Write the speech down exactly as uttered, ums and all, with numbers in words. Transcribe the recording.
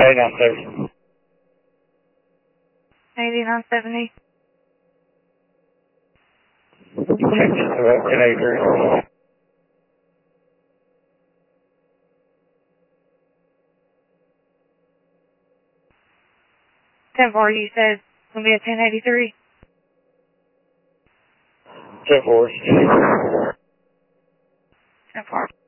eighty-nine seventy. eighty-nine seventy. Check this about ten eighty-three. ten four, you said it's going to be a ten eighty-three? ten four. ten four.